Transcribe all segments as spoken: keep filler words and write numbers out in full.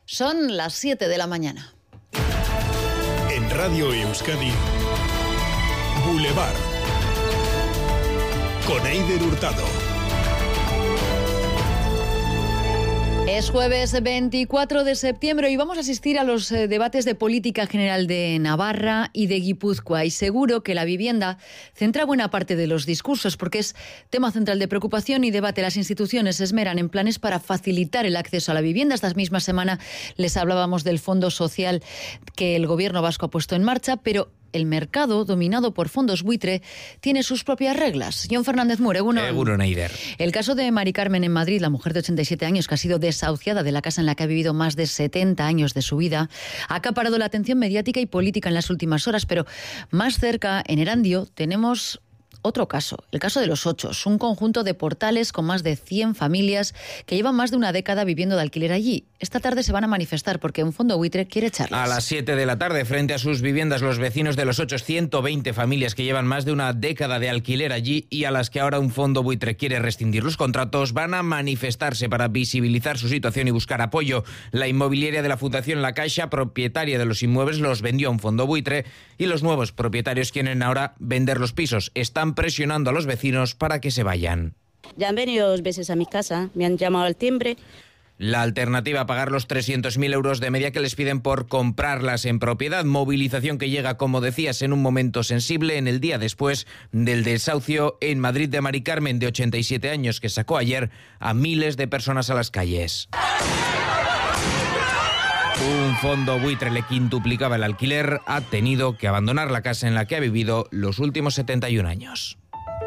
Son las siete de la mañana. En Radio Euskadi, Boulevard, con Eider Hurtado. Es jueves veinticuatro de septiembre y vamos a asistir a los eh, debates de política general de Navarra y de Guipúzcoa. Y seguro que la vivienda centra buena parte de los discursos porque es tema central de preocupación y debate. Las instituciones se esmeran en planes para facilitar el acceso a la vivienda. Esta misma semana les hablábamos del Fondo Social que el Gobierno vasco ha puesto en marcha, pero el mercado, dominado por fondos buitre, tiene sus propias reglas. John Fernández Mure, uno. Seguro, Neider. El caso de Mari Carmen en Madrid, la mujer de ochenta y siete años que ha sido desahuciada de la casa en la que ha vivido más de setenta años de su vida, ha acaparado la atención mediática y política en las últimas horas, pero más cerca, en Erandio, tenemos otro caso, el caso de Los Ochos, un conjunto de portales con más de cien familias que llevan más de una década viviendo de alquiler allí. Esta tarde se van a manifestar porque un fondo buitre quiere echarles. A las siete de la tarde, frente a sus viviendas, los vecinos de Los Ochos, ciento veinte familias que llevan más de una década de alquiler allí y a las que ahora un fondo buitre quiere rescindir los contratos, van a manifestarse para visibilizar su situación y buscar apoyo. La inmobiliaria de la Fundación La Caixa, propietaria de los inmuebles, los vendió a un fondo buitre y los nuevos propietarios quieren ahora vender los pisos. Están presionando a los vecinos para que se vayan. Ya han venido dos veces a mi casa, me han llamado al timbre. La alternativa a pagar los trescientos mil euros de media que les piden por comprarlas en propiedad. Movilización que llega, como decías, en un momento sensible, en el día después del desahucio en Madrid de Mari Carmen, de ochenta y siete años, que sacó ayer a miles de personas a las calles. Un fondo buitre le quintuplicaba el alquiler, ha tenido que abandonar la casa en la que ha vivido los últimos setenta y un años.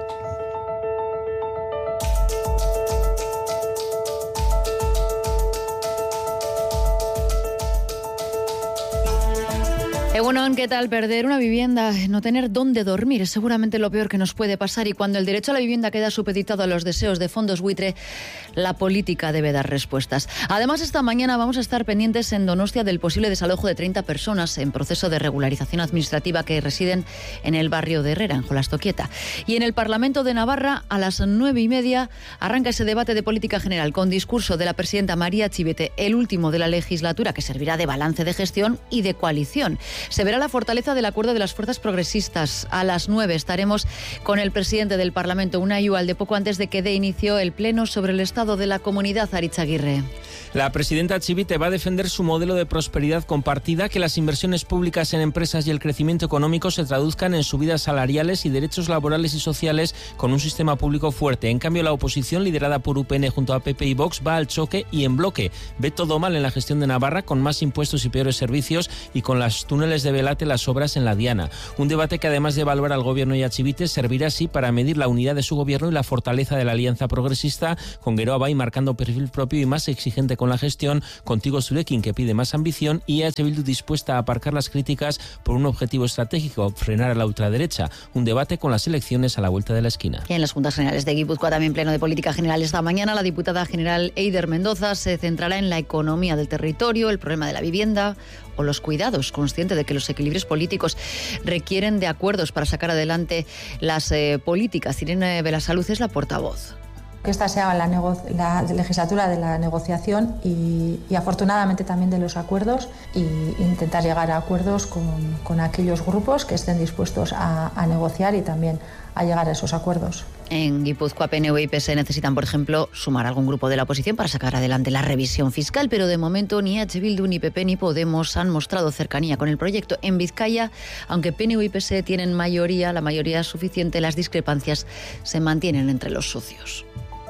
Egunon, ¿qué tal? Perder una vivienda, no tener dónde dormir es seguramente lo peor que nos puede pasar, y cuando el derecho a la vivienda queda supeditado a los deseos de fondos buitre, la política debe dar respuestas. Además, esta mañana vamos a estar pendientes en Donostia del posible desalojo de treinta personas en proceso de regularización administrativa que residen en el barrio de Herrera, en Jolastoquieta. Y en el Parlamento de Navarra, a las nueve y media, arranca ese debate de política general con discurso de la presidenta María Chivite, el último de la legislatura, que servirá de balance de gestión y de coalición. Se verá la fortaleza del acuerdo de las fuerzas progresistas. A las nueve estaremos con el presidente del Parlamento, Unai Ugalde, poco antes de que dé inicio el pleno sobre el estado de la comunidad. Aritz Aguirre. La presidenta Chivite va a defender su modelo de prosperidad compartida, que las inversiones públicas en empresas y el crecimiento económico se traduzcan en subidas salariales y derechos laborales y sociales con un sistema público fuerte. En cambio, la oposición, liderada por U P N junto a P P y Vox, va al choque y en bloque. Ve todo mal en la gestión de Navarra, con más impuestos y peores servicios, y con las túneles de Velate las obras en la Diana. Un debate que, además de evaluar al gobierno y a Chivite, servirá así para medir la unidad de su gobierno y la fortaleza de la alianza progresista, con Geroa Bai marcando perfil propio y más exigente con la gestión, Contigo Zurekin, que pide más ambición, y E H Bildu dispuesta a aparcar las críticas por un objetivo estratégico: frenar a la ultraderecha. Un debate con las elecciones a la vuelta de la esquina. Y en las Juntas Generales de Guipúzcoa, también pleno de política general esta mañana, la diputada general Eider Mendoza se centrará en la economía del territorio, el problema de la vivienda o los cuidados, consciente de que los equilibrios políticos requieren de acuerdos para sacar adelante las eh, políticas. Irene Belasaluz es la portavoz. Que esta sea la, nego- la legislatura de la negociación y, y afortunadamente también de los acuerdos, y intentar llegar a acuerdos con, con aquellos grupos que estén dispuestos a, a negociar y también a llegar a esos acuerdos. En Guipúzcoa, P N V y P S necesitan, por ejemplo, sumar algún grupo de la oposición para sacar adelante la revisión fiscal, pero de momento ni E H Bildu, ni P P, ni Podemos han mostrado cercanía con el proyecto. En Vizcaya, aunque P N V y P S tienen mayoría, la mayoría es suficiente, las discrepancias se mantienen entre los socios.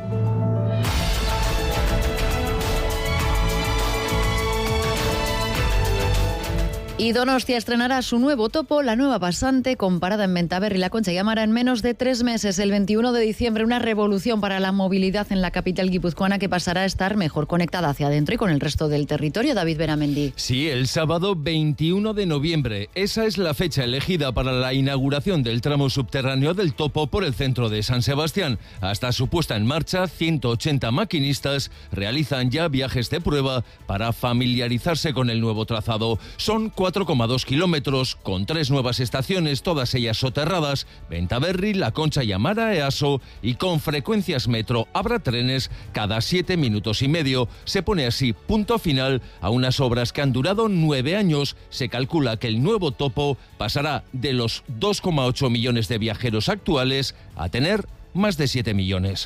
Y Donostia estrenará su nuevo topo, la nueva pasante, con parada en Bentaberri, La Concha y Amara, en menos de tres meses, el veintiuno de diciembre. Una revolución para la movilidad en la capital guipuzcoana, que pasará a estar mejor conectada hacia adentro y con el resto del territorio. David Beramendi. Sí, el sábado veintiuno de noviembre. Esa es la fecha elegida para la inauguración del tramo subterráneo del topo por el centro de San Sebastián. Hasta su puesta en marcha, ciento ochenta maquinistas realizan ya viajes de prueba para familiarizarse con el nuevo trazado. Son cuatro cuatro coma dos kilómetros, con tres nuevas estaciones, todas ellas soterradas, Bentaberri, La Concha y Amara, Easo, y con frecuencias metro. Habrá trenes cada siete minutos y medio. Se pone así punto final a unas obras que han durado nueve años. Se calcula que el nuevo topo pasará de los dos coma ocho millones de viajeros actuales a tener más de siete millones.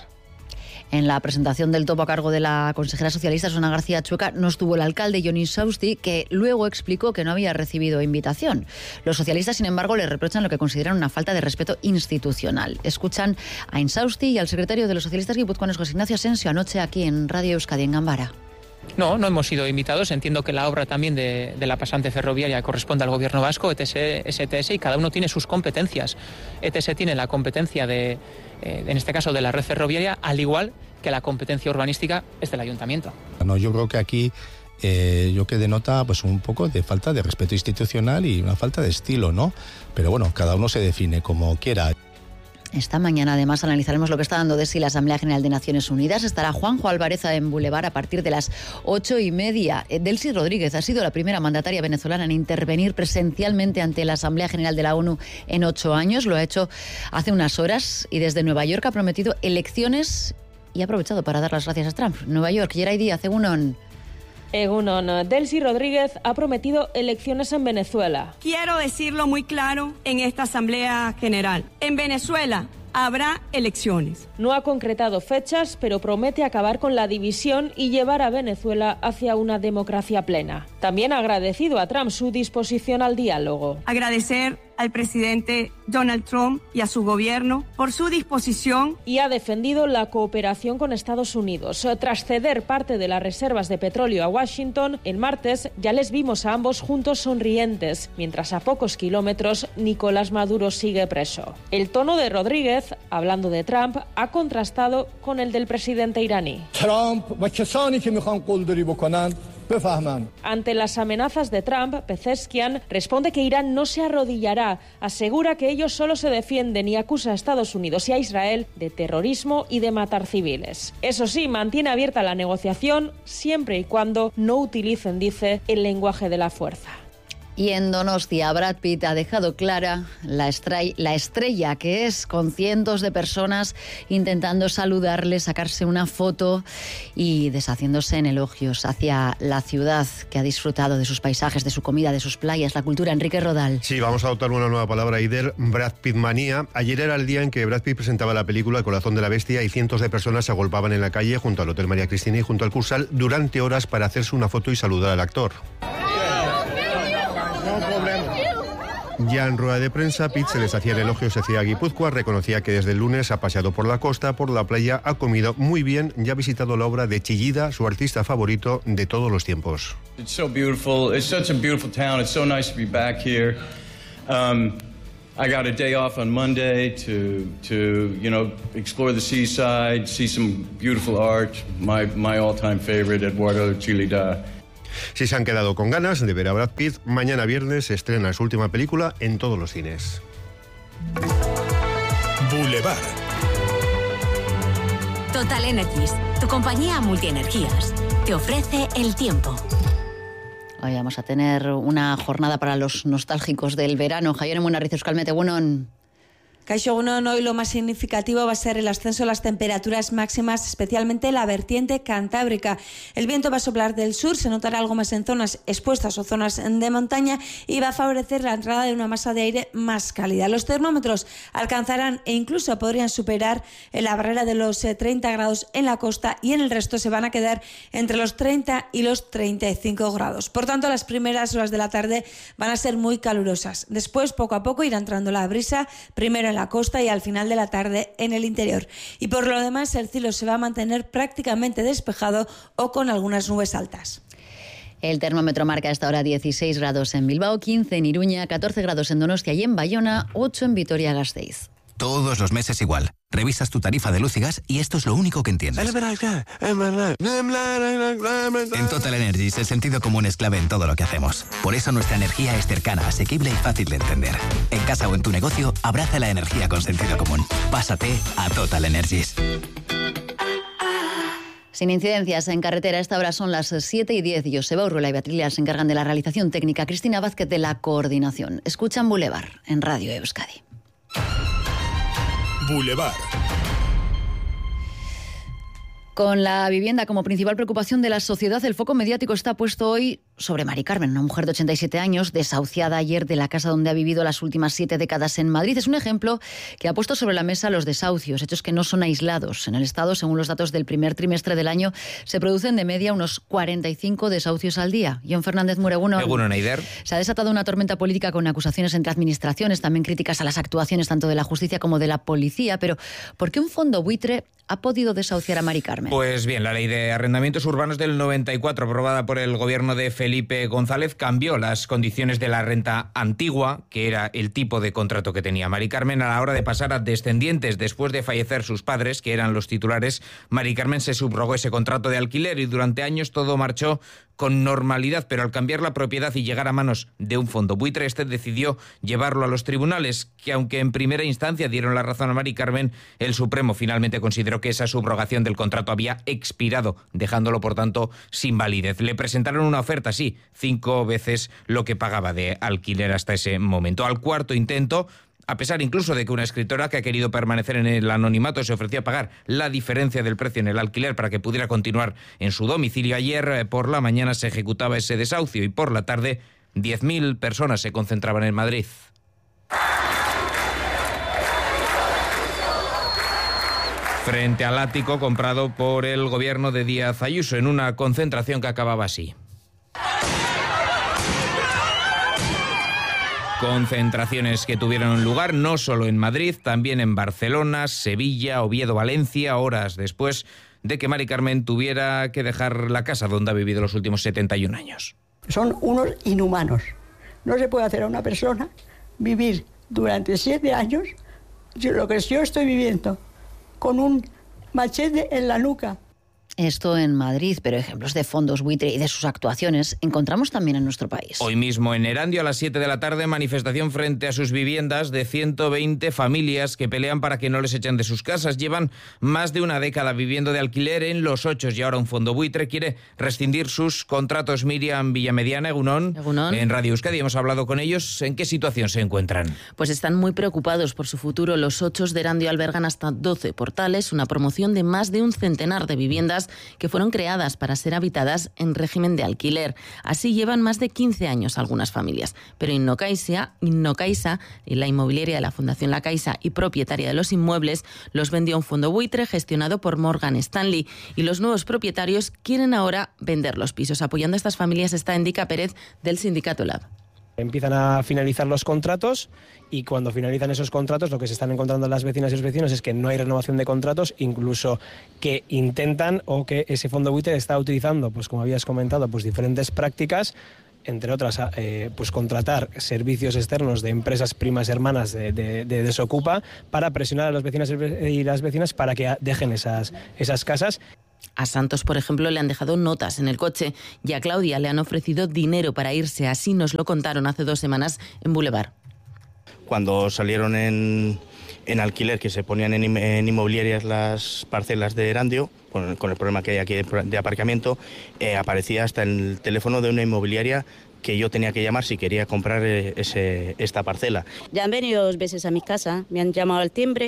En la presentación del topo a cargo de la consejera socialista Susana García Chueca no estuvo el alcalde Jon Insausti, que luego explicó que no había recibido invitación. Los socialistas, sin embargo, le reprochan lo que consideran una falta de respeto institucional. Escuchan a Insausti y al secretario de los socialistas guipuzcoanos, José Ignacio Asensio, anoche aquí en Radio Euskadi, en Gambara. No, no hemos sido invitados. Entiendo que la obra también de, de la pasante ferroviaria corresponde al Gobierno vasco, E T S, S T S, y cada uno tiene sus competencias. E T S tiene la competencia de, eh, en este caso, de la red ferroviaria, al igual que la competencia urbanística es del Ayuntamiento. No, yo creo que aquí eh, yo que denota pues un poco de falta de respeto institucional y una falta de estilo, ¿no? Pero bueno, cada uno se define como quiera. Esta mañana, además, analizaremos lo que está dando de sí la Asamblea General de Naciones Unidas. Estará Juanjo Álvarez en Boulevard a partir de las ocho y media. Delcy Rodríguez ha sido la primera mandataria venezolana en intervenir presencialmente ante la Asamblea General de la ONU en ocho años. Lo ha hecho hace unas horas y desde Nueva York ha prometido elecciones y ha aprovechado para dar las gracias a Trump. Nueva York, Yeray Díaz, Egunon. Egunon, Delcy Rodríguez ha prometido elecciones en Venezuela. Quiero decirlo muy claro en esta Asamblea General. En Venezuela habrá elecciones. No ha concretado fechas, pero promete acabar con la división y llevar a Venezuela hacia una democracia plena. También ha agradecido a Trump su disposición al diálogo. Agradecer al presidente Donald Trump y a su gobierno por su disposición. Y ha defendido la cooperación con Estados Unidos. Tras ceder parte de las reservas de petróleo a Washington, el martes ya les vimos a ambos juntos sonrientes, mientras a pocos kilómetros Nicolás Maduro sigue preso. El tono de Rodríguez, hablando de Trump, ha contrastado con el del presidente iraní. Trump و کسانی که میخوان قلدری بکنن بفهمن. Ante las amenazas de Trump, Pezeshkian responde que Irán no se arrodillará. Asegura que ellos solo se defienden y acusa a Estados Unidos y a Israel de terrorismo y de matar civiles. Eso sí, mantiene abierta la negociación siempre y cuando no utilicen, dice, el lenguaje de la fuerza. Y en Donostia, Brad Pitt ha dejado clara la estrella, la estrella que es, con cientos de personas intentando saludarle, sacarse una foto y deshaciéndose en elogios hacia la ciudad que ha disfrutado de sus paisajes, de su comida, de sus playas, la cultura. Enrique Rodal. Sí, vamos a adoptar una nueva palabra, Aider, Brad Pitt manía. Ayer era el día en que Brad Pitt presentaba la película El corazón de la bestia y cientos de personas se agolpaban en la calle junto al Hotel María Cristina y junto al Cursal durante horas para hacerse una foto y saludar al actor. Ya en rueda de prensa, Pitt se les hacían elogios hacia Guipúzcoa, reconocía que desde el lunes ha paseado por la costa, por la playa, ha comido muy bien y ha visitado la obra de Chillida, su artista favorito de todos los tiempos. It's so beautiful. It's such a beautiful town. It's so nice to be back here. Um, I got a day off on Monday to to you know explore the seaside, see some beautiful art. My my all-time favorite, Eduardo Chillida. Si se han quedado con ganas de ver a Brad Pitt, mañana viernes se estrena su última película en todos los cines. Boulevard. Total Energies, tu compañía multienergías, te ofrece el tiempo. Hoy vamos a tener una jornada para los nostálgicos del verano. Javier Munarriz, Euskalmete, bueno. Kaixo Egunon, hoy lo más significativo va a ser el ascenso de las temperaturas máximas, especialmente en la vertiente cantábrica. El viento va a soplar del sur, se notará algo más en zonas expuestas o zonas de montaña y va a favorecer la entrada de una masa de aire más cálida. Los termómetros alcanzarán e incluso podrían superar la barrera de los treinta grados en la costa y en el resto se van a quedar entre los treinta y los treinta y cinco grados. Por tanto, las primeras horas de la tarde van a ser muy calurosas. Después, poco a poco, irá entrando la brisa, primero en la costa y al final de la tarde en el interior. Y por lo demás, el cielo se va a mantener prácticamente despejado o con algunas nubes altas. El termómetro marca a esta hora dieciséis grados en Bilbao, quince en Iruña, catorce grados en Donostia y en Bayona, ocho en Vitoria-Gasteiz. Todos los meses igual. Revisas tu tarifa de luz y gas y esto es lo único que entiendes. En Total Energies el sentido común es clave en todo lo que hacemos. Por eso nuestra energía es cercana, asequible y fácil de entender. En casa o en tu negocio, abraza la energía con sentido común. Pásate a Total Energies. Sin incidencias en carretera, a esta hora son las siete y diez. Joseba Urruela y Beatriz se encargan de la realización técnica, Cristina Vázquez de la coordinación. Escuchan Boulevard en Radio Euskadi. Boulevard. Con la vivienda como principal preocupación de la sociedad, el foco mediático está puesto hoy sobre Mari Carmen, una mujer de ochenta y siete años, desahuciada ayer de la casa donde ha vivido las últimas siete décadas en Madrid. Es un ejemplo que ha puesto sobre la mesa los desahucios, hechos que no son aislados. En el Estado, según los datos del primer trimestre del año, se producen de media unos cuarenta y cinco desahucios al día. John Fernández Mureguno. Egunon, Eider. Se ha desatado una tormenta política con acusaciones entre administraciones, también críticas a las actuaciones tanto de la justicia como de la policía. Pero, ¿por qué un fondo buitre ha podido desahuciar a Mari Carmen? Pues bien, la ley de arrendamientos urbanos del noventa y cuatro, aprobada por el gobierno de Felipe González, cambió las condiciones de la renta antigua, que era el tipo de contrato que tenía Mari Carmen, a la hora de pasar a descendientes. Después de fallecer sus padres, que eran los titulares, Mari Carmen se subrogó ese contrato de alquiler y durante años todo marchó con normalidad, pero al cambiar la propiedad y llegar a manos de un fondo buitre, este decidió llevarlo a los tribunales, que aunque en primera instancia dieron la razón a Mari Carmen, el Supremo finalmente consideró que esa subrogación del contrato había expirado, dejándolo por tanto sin validez. Le presentaron una oferta, sí, cinco veces lo que pagaba de alquiler hasta ese momento. Al cuarto intento, a pesar incluso de que una escritora que ha querido permanecer en el anonimato se ofreció a pagar la diferencia del precio en el alquiler para que pudiera continuar en su domicilio, ayer por la mañana se ejecutaba ese desahucio y por la tarde diez mil personas se concentraban en Madrid. Frente al ático comprado por el gobierno de Díaz Ayuso, en una concentración que acababa así. Concentraciones que tuvieron lugar no solo en Madrid, también en Barcelona, Sevilla, Oviedo, Valencia, horas después de que Mari Carmen tuviera que dejar la casa donde ha vivido los últimos setenta y un años. Son unos inhumanos. No se puede hacer a una persona vivir durante siete años lo que yo estoy viviendo, con un machete en la nuca. Esto en Madrid, pero ejemplos de fondos buitre y de sus actuaciones encontramos también en nuestro país. Hoy mismo en Erandio a las siete de la tarde, manifestación frente a sus viviendas de ciento veinte familias que pelean para que no les echen de sus casas. Llevan más de una década viviendo de alquiler en Los Ochos y ahora un fondo buitre quiere rescindir sus contratos. Miriam Villamediana, Egunon, Egunon. En Radio Euskadi hemos hablado con ellos. ¿En qué situación se encuentran? Pues están muy preocupados por su futuro. Los Ochos de Erandio albergan hasta doce portales, una promoción de más de un centenar de viviendas que fueron creadas para ser habitadas en régimen de alquiler. Así llevan más de quince años algunas familias. Pero Innocaisa, Innocaisa, la inmobiliaria de la Fundación La Caixa y propietaria de los inmuebles, los vendió a un fondo buitre gestionado por Morgan Stanley. Y los nuevos propietarios quieren ahora vender los pisos. Apoyando a estas familias está Endica Pérez del Sindicato Lab. Empiezan a finalizar los contratos y cuando finalizan esos contratos lo que se están encontrando las vecinas y los vecinos es que no hay renovación de contratos, incluso que intentan o que ese fondo buitre está utilizando, pues como habías comentado, pues diferentes prácticas, entre otras, eh, pues contratar servicios externos de empresas primas hermanas de, de, de Desocupa para presionar a los vecinos y las vecinas para que dejen esas, esas casas. A Santos, por ejemplo, le han dejado notas en el coche y a Claudia le han ofrecido dinero para irse. Así nos lo contaron hace dos semanas en Boulevard. Cuando salieron en, en alquiler, que se ponían en, en inmobiliarias las parcelas de Erandio, con, con el problema que hay aquí de, de aparcamiento, eh, aparecía hasta el teléfono de una inmobiliaria que yo tenía que llamar si quería comprar ese, esta parcela. Ya han venido dos veces a mi casa, me han llamado al timbre,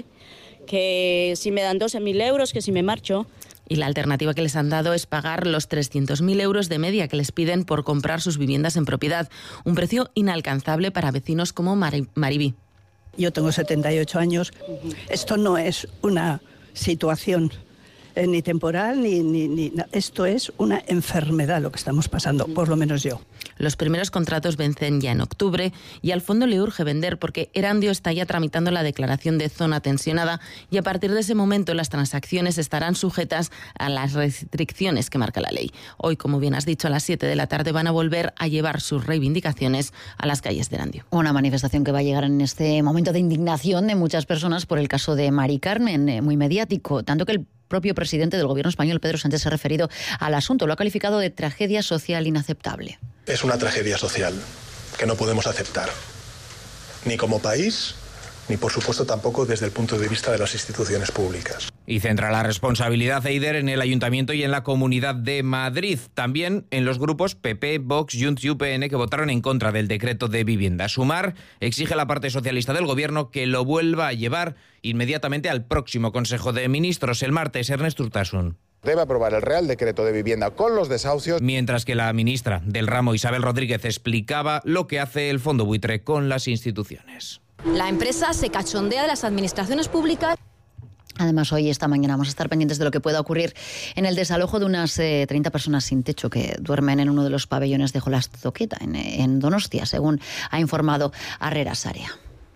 que si me dan doce mil euros, que si me marcho. Y la alternativa que les han dado es pagar los trescientos mil euros de media que les piden por comprar sus viviendas en propiedad. Un precio inalcanzable para vecinos como Mari- Maribí. Yo tengo setenta y ocho años. Esto no es una situación eh, ni temporal, ni, ni, ni... Esto es una enfermedad lo que estamos pasando, por lo menos yo. Los primeros contratos vencen ya en octubre y al fondo le urge vender porque Erandio está ya tramitando la declaración de zona tensionada y a partir de ese momento las transacciones estarán sujetas a las restricciones que marca la ley. Hoy, como bien has dicho, a las siete de la tarde van a volver a llevar sus reivindicaciones a las calles de Erandio. Una manifestación que va a llegar en este momento de indignación de muchas personas por el caso de Mari Carmen, eh, muy mediático, tanto que el propio presidente del gobierno español, Pedro Sánchez, se ha referido al asunto, lo ha calificado de tragedia social inaceptable. Es una tragedia social que no podemos aceptar, ni como país, ni por supuesto tampoco desde el punto de vista de las instituciones públicas. Y centra la responsabilidad Eider en el Ayuntamiento y en la Comunidad de Madrid. También en los grupos P P, Vox, Junts y U P N que votaron en contra del decreto de vivienda. Sumar exige a la parte socialista del Gobierno que lo vuelva a llevar inmediatamente al próximo Consejo de Ministros el martes. Ernest Urtasun. Debe aprobar el Real Decreto de Vivienda con los desahucios. Mientras que la ministra del ramo, Isabel Rodríguez, explicaba lo que hace el Fondo Buitre con las instituciones. La empresa se cachondea de las administraciones públicas. Además, hoy, esta mañana, vamos a estar pendientes de lo que pueda ocurrir en el desalojo de unas eh, treinta personas sin techo que duermen en uno de los pabellones de Jolastoqueta, en, en Donostia, según ha informado Arrera Sarea.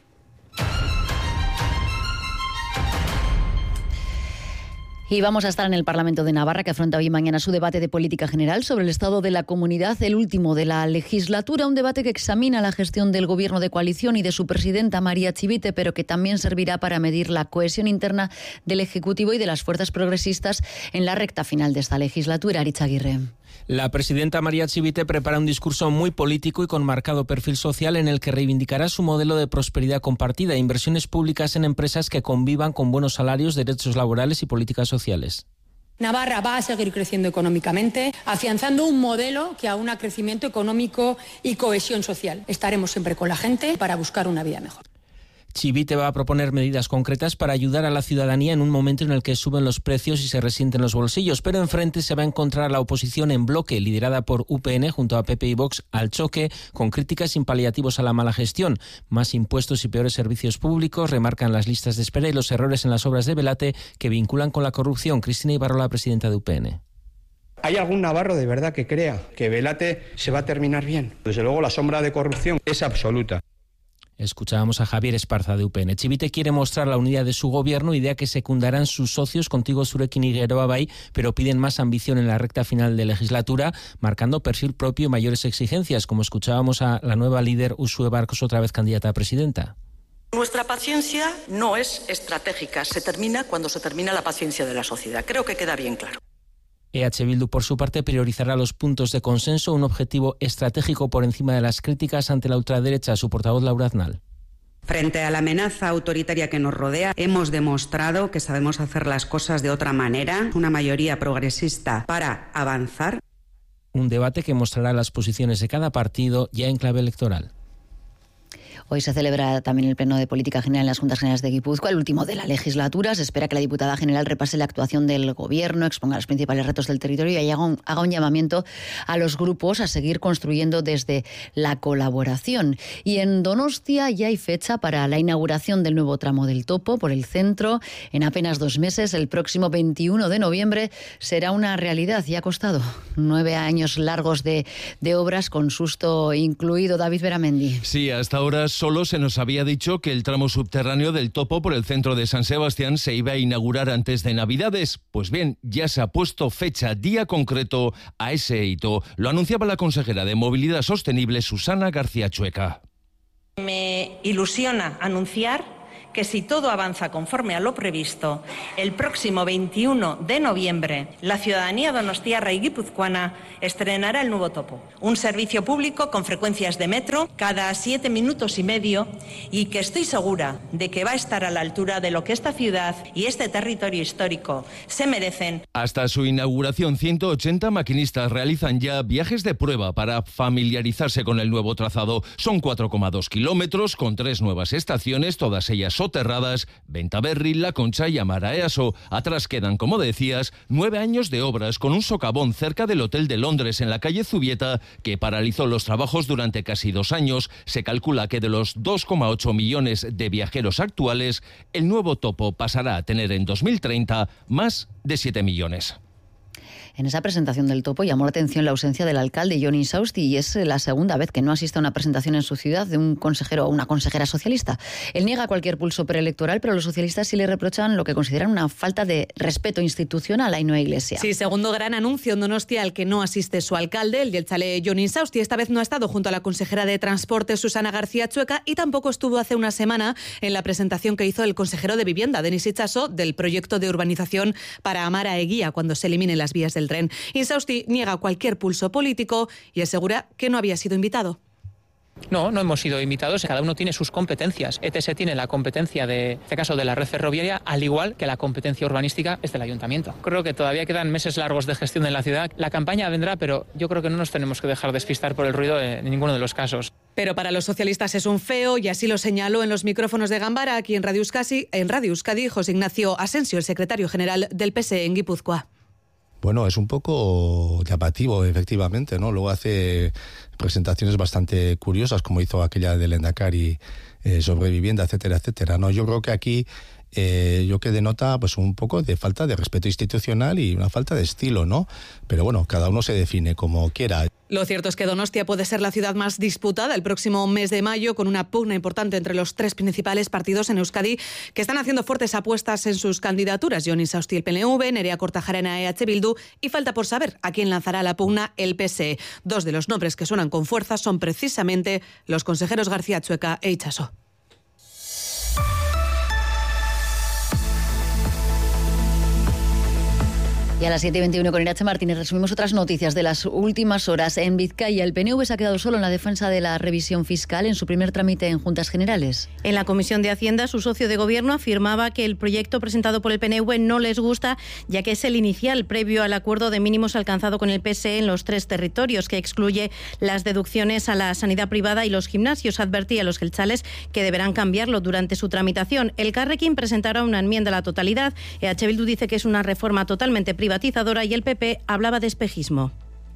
Y vamos a estar en el Parlamento de Navarra, que afronta hoy y mañana su debate de política general sobre el estado de la comunidad, el último de la legislatura, un debate que examina la gestión del gobierno de coalición y de su presidenta María Chivite, pero que también servirá para medir la cohesión interna del Ejecutivo y de las fuerzas progresistas en la recta final de esta legislatura. Aritz Aguirre. La presidenta María Chivite prepara un discurso muy político y con marcado perfil social en el que reivindicará su modelo de prosperidad compartida, inversiones públicas en empresas que convivan con buenos salarios, derechos laborales y políticas sociales. Navarra va a seguir creciendo económicamente, afianzando un modelo que aúna crecimiento económico y cohesión social. Estaremos siempre con la gente para buscar una vida mejor. Chivite va a proponer medidas concretas para ayudar a la ciudadanía en un momento en el que suben los precios y se resienten los bolsillos, pero enfrente se va a encontrar a la oposición en bloque, liderada por U P N junto a P P y Vox, al choque, con críticas sin paliativos a la mala gestión. Más impuestos y peores servicios públicos, remarcan las listas de espera y los errores en las obras de Velate que vinculan con la corrupción. Cristina Ibarrola, presidenta de U P N. ¿Hay algún navarro de verdad que crea que Velate se va a terminar bien? Desde luego la sombra de corrupción es absoluta. Escuchábamos a Javier Esparza de U P N. Chivite quiere mostrar la unidad de su gobierno, idea que secundarán sus socios Contigo Zurekin y Geroa Bai, pero piden más ambición en la recta final de legislatura, marcando perfil propio y mayores exigencias, como escuchábamos a la nueva líder Uxue Barkos, otra vez candidata a presidenta. Nuestra paciencia no es estratégica, se termina cuando se termina la paciencia de la sociedad. Creo que queda bien claro. E H Bildu, por su parte, priorizará los puntos de consenso, un objetivo estratégico por encima de las críticas ante la ultraderecha. Su portavoz, Laura Aznal. Frente a la amenaza autoritaria que nos rodea, hemos demostrado que sabemos hacer las cosas de otra manera, una mayoría progresista para avanzar. Un debate que mostrará las posiciones de cada partido ya en clave electoral. Hoy se celebra también el Pleno de Política General en las Juntas Generales de Guipúzcoa, el último de la legislatura. Se espera que la diputada general repase la actuación del Gobierno, exponga los principales retos del territorio y haga un, haga un llamamiento a los grupos a seguir construyendo desde la colaboración. Y en Donostia ya hay fecha para la inauguración del nuevo tramo del Topo por el centro. En apenas dos meses, el próximo veintiuno de noviembre, será una realidad. Y ha costado nueve años largos de, de obras, con susto incluido. David Beramendi. Sí, hasta ahora solo se nos había dicho que el tramo subterráneo del Topo por el centro de San Sebastián se iba a inaugurar antes de Navidades. Pues bien, ya se ha puesto fecha, día concreto a ese hito. Lo anunciaba la consejera de Movilidad Sostenible, Susana García Chueca. Me ilusiona anunciar que si todo avanza conforme a lo previsto, el próximo veintiuno de noviembre la ciudadanía donostiarra y guipuzcoana estrenará el nuevo Topo, un servicio público con frecuencias de metro cada siete minutos y medio y que estoy segura de que va a estar a la altura de lo que esta ciudad y este territorio histórico se merecen. Hasta su inauguración, ciento ochenta maquinistas realizan ya viajes de prueba para familiarizarse con el nuevo trazado. Son cuatro coma dos kilómetros con tres nuevas estaciones, todas ellas soterradas: Bentaberri, La Concha y Amara Easo. Atrás quedan, como decías, nueve años de obras con un socavón cerca del Hotel de Londres en la calle Zubieta que paralizó los trabajos durante casi dos años. Se calcula que de los dos coma ocho millones de viajeros actuales, el nuevo Topo pasará a tener en dos mil treinta más de siete millones. En esa presentación del Topo llamó la atención la ausencia del alcalde Jon Insausti, y es la segunda vez que no asiste a una presentación en su ciudad de un consejero o una consejera socialista. Él niega cualquier pulso preelectoral, pero los socialistas sí le reprochan lo que consideran una falta de respeto institucional a Ainhoa Iglesias. Sí, segundo gran anuncio en Donostia al que no asiste su alcalde, el jeltzale Jon Insausti. Esta vez no ha estado junto a la consejera de Transporte, Susana García Chueca, y tampoco estuvo hace una semana en la presentación que hizo el consejero de Vivienda, Denis Itxaso, del proyecto de urbanización para Amara Eguía, cuando se eliminen las vías del tren. Insausti niega cualquier pulso político y asegura que no había sido invitado. No, no hemos sido invitados. Cada uno tiene sus competencias. E T S tiene la competencia de, en este caso, de la red ferroviaria, al igual que la competencia urbanística es del ayuntamiento. Creo que todavía quedan meses largos de gestión en la ciudad. La campaña vendrá, pero yo creo que no nos tenemos que dejar despistar por el ruido en ninguno de los casos. Pero para los socialistas es un feo, y así lo señaló en los micrófonos de Gambara, aquí en Radio Euskadi, en Radio Euskadi, José Ignacio Asensio, el secretario general del P S E en Guipúzcoa. Bueno, es un poco llamativo, efectivamente, ¿no? Luego hace presentaciones bastante curiosas, como hizo aquella del Endacari eh, sobre vivienda, etcétera, etcétera, ¿no? Yo creo que aquí eh, yo que denota pues un poco de falta de respeto institucional y una falta de estilo, ¿no? Pero bueno, cada uno se define como quiera. Lo cierto es que Donostia puede ser la ciudad más disputada el próximo mes de mayo, con una pugna importante entre los tres principales partidos en Euskadi que están haciendo fuertes apuestas en sus candidaturas: Jon Insausti, el P N V, Nerea Kortajarena, E H Bildu, y falta por saber a quién lanzará la pugna el P S E. Dos de los nombres que suenan con fuerza son precisamente los consejeros García Atxueka e Itxaso. Y a las siete y veintiuno con Irache Martínez resumimos otras noticias de las últimas horas. En Vizcaya, el P N V se ha quedado solo en la defensa de la revisión fiscal en su primer trámite en Juntas Generales. En la Comisión de Hacienda, su socio de gobierno afirmaba que el proyecto presentado por el P N V no les gusta, ya que es el inicial previo al acuerdo de mínimos alcanzado con el P S E en los tres territorios, que excluye las deducciones a la sanidad privada y los gimnasios. Advertía a los jeltzales que deberán cambiarlo durante su tramitación. El Carrequín presentará una enmienda a la totalidad. E H Bildu dice que es una reforma totalmente privatizada privatizadora, y el P P hablaba de espejismo.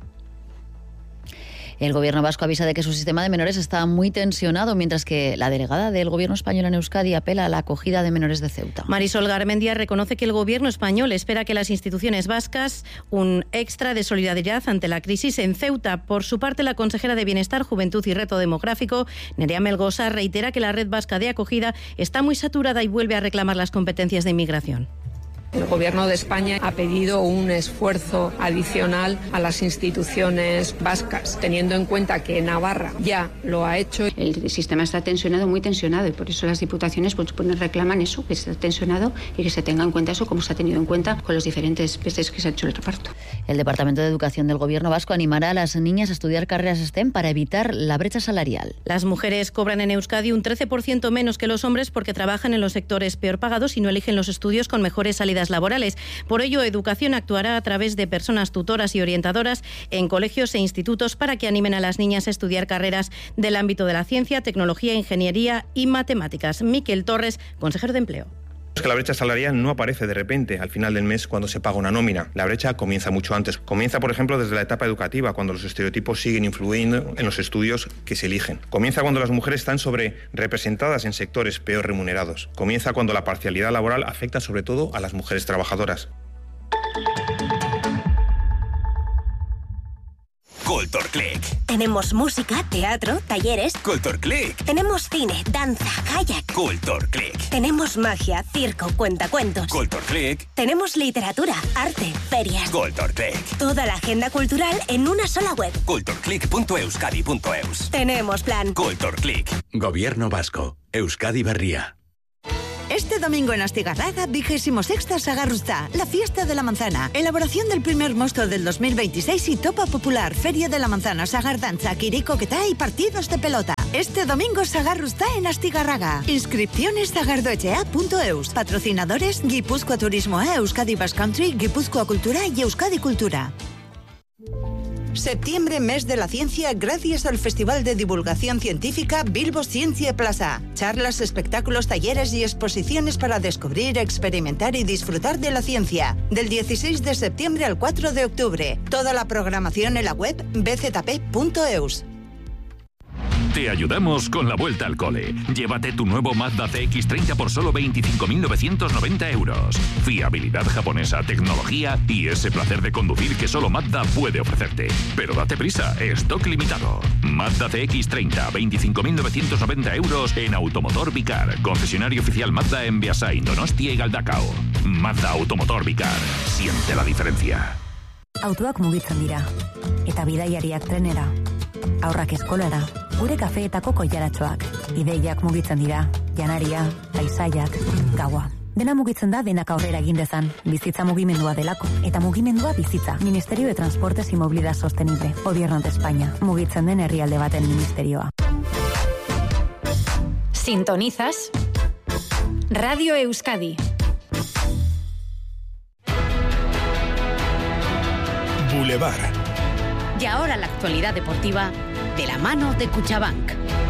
El gobierno vasco avisa de que su sistema de menores está muy tensionado, mientras que la delegada del gobierno español en Euskadi apela a la acogida de menores de Ceuta. Marisol Garmendia reconoce que el gobierno español espera que las instituciones vascas un extra de solidaridad ante la crisis en Ceuta. Por su parte, la consejera de Bienestar, Juventud y Reto Demográfico, Nerea Melgosa, reitera que la red vasca de acogida está muy saturada y vuelve a reclamar las competencias de inmigración. El Gobierno de España ha pedido un esfuerzo adicional a las instituciones vascas, teniendo en cuenta que Navarra ya lo ha hecho. El sistema está tensionado, muy tensionado, y por eso las diputaciones pues, reclaman eso, que esté tensionado y que se tenga en cuenta eso, como se ha tenido en cuenta con los diferentes veces que se ha hecho el reparto. El Departamento de Educación del Gobierno vasco animará a las niñas a estudiar carreras STEM para evitar la brecha salarial. Las mujeres cobran en Euskadi un trece por ciento menos que los hombres porque trabajan en los sectores peor pagados y no eligen los estudios con mejores salidas laborales. Por ello, Educación actuará a través de personas tutoras y orientadoras en colegios e institutos para que animen a las niñas a estudiar carreras del ámbito de la ciencia, tecnología, ingeniería y matemáticas. Miquel Torres, consejero de Empleo. Es que la brecha salarial no aparece de repente al final del mes cuando se paga una nómina. La brecha comienza mucho antes. Comienza, por ejemplo, desde la etapa educativa, cuando los estereotipos siguen influyendo en los estudios que se eligen. Comienza cuando las mujeres están sobre representadas en sectores peor remunerados. Comienza cuando la parcialidad laboral afecta sobre todo a las mujeres trabajadoras. Culture Click. Tenemos música, teatro, talleres. Culture Click. Tenemos cine, danza, kayak. Culture Click. Tenemos magia, circo, cuentacuentos. Culture Click. Tenemos literatura, arte, ferias. Culture Click. Toda la agenda cultural en una sola web. culture click punto euskadi punto eus. Tenemos plan. Culture Click. Gobierno vasco. Euskadi Berria. Este domingo en Astigarraga, vigésimo sexta Sagarrustá, la fiesta de la manzana. Elaboración del primer mosto del dos mil veintiséis y Topa Popular, Feria de la Manzana, Sagardanza, Kirikoquetá y partidos de pelota. Este domingo Sagarrustá en Astigarraga. Inscripciones zagardoechea punto eus. Patrocinadores Guipúzcoa Turismo A, Euskadi Basque Country, Guipúzcoa Cultura y Euskadi Cultura. Septiembre, mes de la ciencia, gracias al Festival de Divulgación Científica Bilbo Ciencia Plaza. Charlas, espectáculos, talleres y exposiciones para descubrir, experimentar y disfrutar de la ciencia. Del dieciséis de septiembre al cuatro de octubre. Toda la programación en la web b z p punto eus. Te ayudamos con la vuelta al cole. Llévate tu nuevo Mazda C X treinta por solo veinticinco mil novecientos noventa euros. Fiabilidad japonesa, tecnología y ese placer de conducir que solo Mazda puede ofrecerte. Pero date prisa, stock limitado. Mazda C X treinta, veinticinco mil novecientos noventa euros en Automotor Vicar. Concesionario oficial Mazda en Beasain, Donostia y Galdakao. Mazda Automotor Vicar. Siente la diferencia. Autoak mugitzen dira. Eta bidaiariak trenera. Aurrak eskolara. Gure kafeetako koilaratxoak. Ideiak mugitzen dira. Janaria, paisaiak, gaua. Dena mugitzen da denak aurrera egin dezan. Bizitza mugimendua delako. Eta mugimendua bizitza. Ministerio de Transportes y Movilidad Sostenible. Gobierno de España. Mugitzen den herrialde baten ministerioa. Sintonizas Radio Euskadi. Boulevard. Y ahora la actualidad deportiva de la mano de Cuchabank.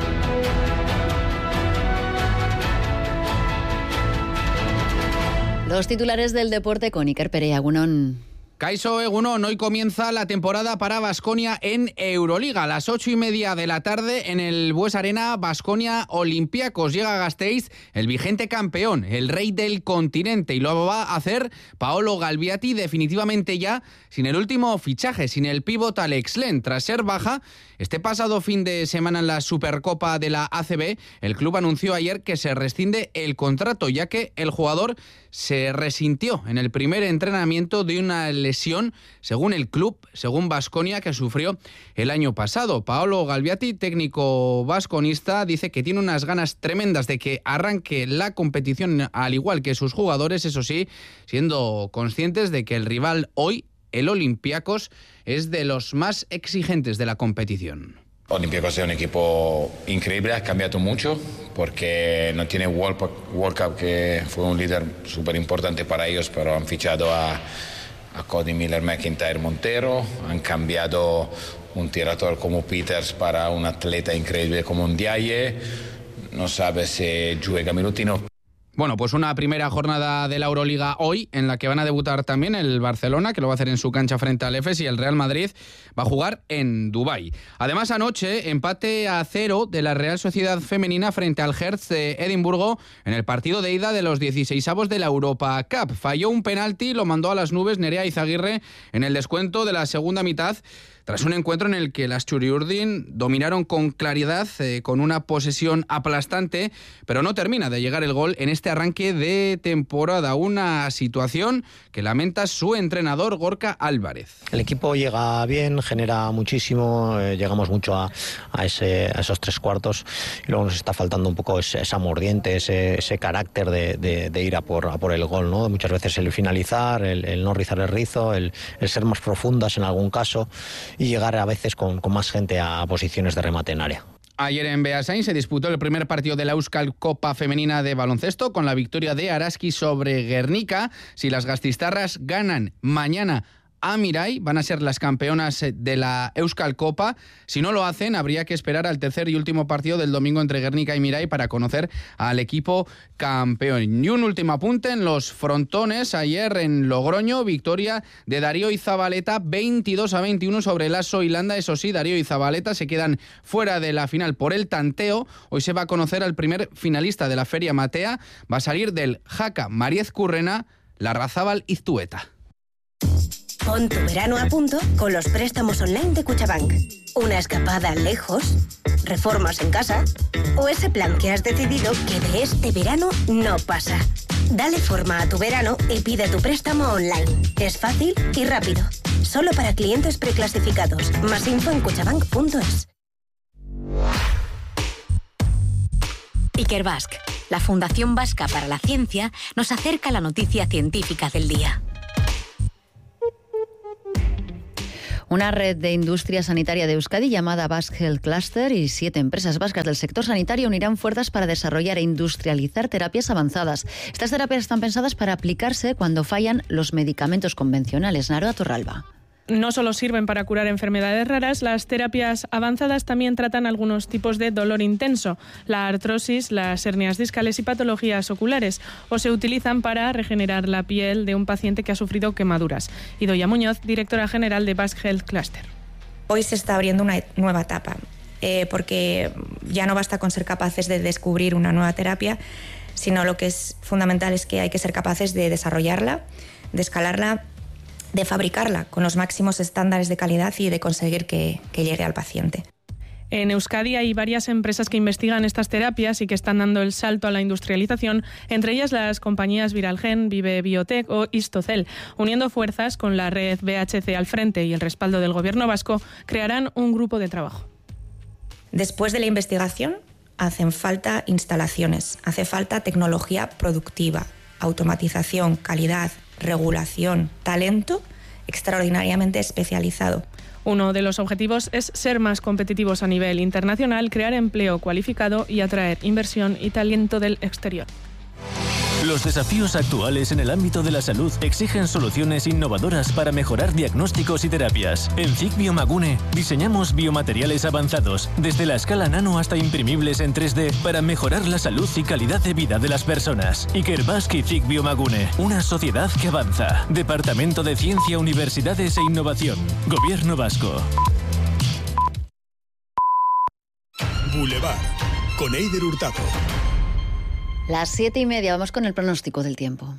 Los titulares del deporte con Iker Perea, Egunon. Kaixo Egunon, hoy comienza la temporada para Baskonia en Euroliga. A las ocho y media de la tarde en el Bues Arena, Baskonia Olympiacos. Llega a Gasteiz el vigente campeón, el rey del continente, y lo va a hacer Paolo Galbiati definitivamente ya sin el último fichaje, sin el pívot Alex Len. Tras ser baja este pasado fin de semana en la Supercopa de la A C B, el club anunció ayer que se rescinde el contrato, ya que el jugador se resintió en el primer entrenamiento de una lesión, según el club, según Baskonia, que sufrió el año pasado. Paolo Galbiati, técnico vasconista, dice que tiene unas ganas tremendas de que arranque la competición, al igual que sus jugadores, eso sí, siendo conscientes de que el rival hoy, el Olympiacos, es de los más exigentes de la competición. Olympiacos es un equipo increíble, ha cambiado mucho porque no tiene World Cup, que fue un líder súper importante para ellos, pero han fichado a, a Cody Miller, McIntyre, Montero, han cambiado un tirador como Peters para un atleta increíble como un Ndiaye, no sabe si juega minutino. Bueno, pues una primera jornada de la Euroliga hoy, en la que van a debutar también el Barcelona, que lo va a hacer en su cancha frente al Efes, y el Real Madrid va a jugar en Dubái. Además, anoche, empate a cero de la Real Sociedad Femenina frente al Hertz de Edimburgo en el partido de ida de los dieciseisavos de la Europa Cup. Falló un penalti, lo mandó a las nubes Nerea Izaguirre en el descuento de la segunda mitad, tras un encuentro en el que las Txuri-Urdin dominaron con claridad, eh, con una posesión aplastante, pero no termina de llegar el gol en este arranque de temporada. Una situación que lamenta su entrenador Gorka Álvarez. El equipo llega bien, genera muchísimo, eh, llegamos mucho a, a, ese, a esos tres cuartos, y luego nos está faltando un poco ese, esa mordiente, ese, ese carácter de, de, de ir a por, a por el gol, ¿no? Muchas veces el finalizar, el, el no rizar el rizo, el, el ser más profundas en algún caso, y llegar a veces con, con más gente a posiciones de remate en área. Ayer en Beasain se disputó el primer partido de la Euskal Copa Femenina de baloncesto con la victoria de Araski sobre Guernica. Si las gastistarras ganan mañana a Mirai, van a ser las campeonas de la Euskal Copa. Si no lo hacen, habría que esperar al tercer y último partido del domingo entre Guernica y Mirai para conocer al equipo campeón. Y un último apunte en los frontones. Ayer en Logroño, victoria de Darío y Zabaleta, veintidós a veintiuno sobre Lasso y Landa. Eso sí, Darío y Zabaleta se quedan fuera de la final por el tanteo. Hoy se va a conocer al primer finalista de la Feria Matea. Va a salir del Jaca Mariez Currena, Larrazábal Iztueta. Pon tu verano a punto con los préstamos online de Cuchabank. Una escapada lejos, reformas en casa o ese plan que has decidido que de este verano no pasa. Dale forma a tu verano y pide tu préstamo online. Es fácil y rápido. Solo para clientes preclasificados. Más info en cuchabank punto es. Ikerbasc, la Fundación Vasca para la Ciencia, nos acerca a la noticia científica del día. Una red de industria sanitaria de Euskadi llamada Basque Health Cluster y siete empresas vascas del sector sanitario unirán fuerzas para desarrollar e industrializar terapias avanzadas. Estas terapias están pensadas para aplicarse cuando fallan los medicamentos convencionales. Naroa Torralba. No solo sirven para curar enfermedades raras, las terapias avanzadas también tratan algunos tipos de dolor intenso, la artrosis, las hernias discales y patologías oculares, o se utilizan para regenerar la piel de un paciente que ha sufrido quemaduras. Idoia Muñoz, directora general de Basque Health Cluster. Hoy se está abriendo una nueva etapa, eh, porque ya no basta con ser capaces de descubrir una nueva terapia, sino lo que es fundamental es que hay que ser capaces de desarrollarla, de escalarla, de fabricarla con los máximos estándares de calidad y de conseguir que, que llegue al paciente. En Euskadi hay varias empresas que investigan estas terapias y que están dando el salto a la industrialización, entre ellas las compañías Viralgen, Vive Biotech o Histocell. Uniendo fuerzas con la red B H C al frente y el respaldo del gobierno vasco, crearán un grupo de trabajo. Después de la investigación, hacen falta instalaciones, hace falta tecnología productiva, automatización, calidad, regulación, talento extraordinariamente especializado. Uno de los objetivos es ser más competitivos a nivel internacional, crear empleo cualificado y atraer inversión y talento del exterior. Los desafíos actuales en el ámbito de la salud exigen soluciones innovadoras para mejorar diagnósticos y terapias. En C I C Biomagune diseñamos biomateriales avanzados, desde la escala nano hasta imprimibles en tres D, para mejorar la salud y calidad de vida de las personas. Ikerbasque y C I C Biomagune, una sociedad que avanza. Departamento de Ciencia, Universidades e Innovación. Gobierno Vasco. Boulevard, con Eider Hurtado. Las siete y media, vamos con el pronóstico del tiempo.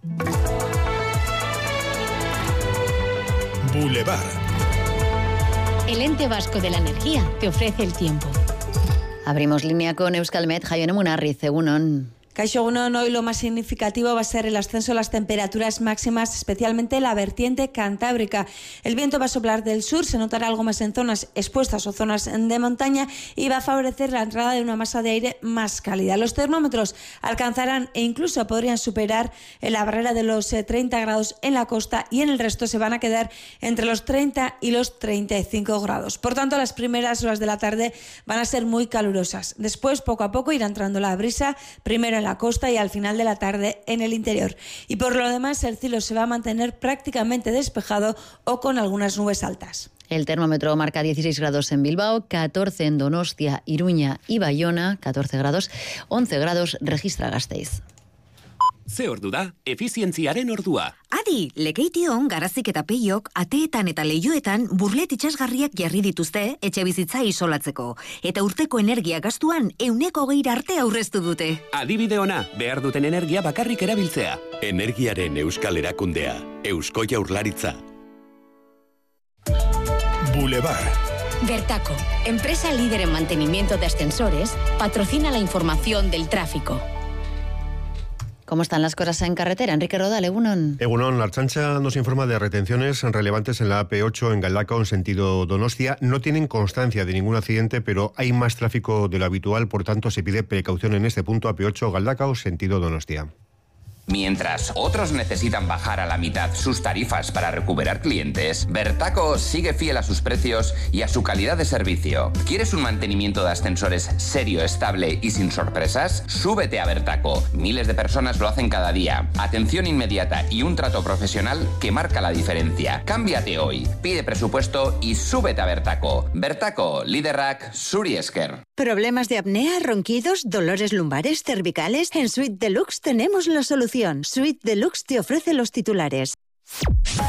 Boulevard. El ente vasco de la energía te ofrece el tiempo. Abrimos línea con Euskalmet, Jaione Munarriz, Egunon. Kaixo Egunon, hoy lo más significativo va a ser el ascenso de las temperaturas máximas, especialmente la vertiente cantábrica. El viento va a soplar del sur, se notará algo más en zonas expuestas o zonas de montaña y va a favorecer la entrada de una masa de aire más cálida. Los termómetros alcanzarán e incluso podrían superar la barrera de los treinta grados en la costa y en el resto se van a quedar entre los treinta y los treinta y cinco grados. Por tanto, las primeras horas de la tarde van a ser muy calurosas. Después, poco a poco, irá entrando la brisa, primero en la costa y al final de la tarde en el interior. Y por lo demás, el cielo se va a mantener prácticamente despejado o con algunas nubes altas. El termómetro marca dieciséis grados en Bilbao, catorce en Donostia, Iruña y Bayona, catorce grados, once grados registra Gasteiz. Ze ordu da, efizientziaren ordua. Adi, legeition garazik eta peiok ateetan eta leioetan burlet itxasgarriak jarri dituzte etxe bizitza isolatzeko. Eta urteko energia gastuan euneko geira arte aurreztu dute. Adibide ona, behar duten energia bakarrik erabiltzea. Energiaren euskal erakundea, Eusko Jaurlaritza. Boulevard. Vertaco, empresa líder en mantenimiento de ascensores, patrocina la información del tráfico. ¿Cómo están las cosas en carretera? Enrique Rodal, Egunon. Egunon, la Archancha nos informa de retenciones relevantes en la A P ocho en Galdakao en sentido Donostia. No tienen constancia de ningún accidente, pero hay más tráfico de lo habitual, por tanto se pide precaución en este punto. A P ocho Galdakao sentido Donostia. Mientras otros necesitan bajar a la mitad sus tarifas para recuperar clientes, Vertaco sigue fiel a sus precios y a su calidad de servicio. ¿Quieres un mantenimiento de ascensores serio, estable y sin sorpresas? Súbete a Vertaco. Miles de personas lo hacen cada día. Atención inmediata y un trato profesional que marca la diferencia. Cámbiate hoy. Pide presupuesto y súbete a Vertaco. Vertaco, Liderrak, Zuri esker. ¿Problemas de apnea, ronquidos, dolores lumbares, cervicales? En Suite Deluxe tenemos la solución. Suite Deluxe te ofrece los titulares.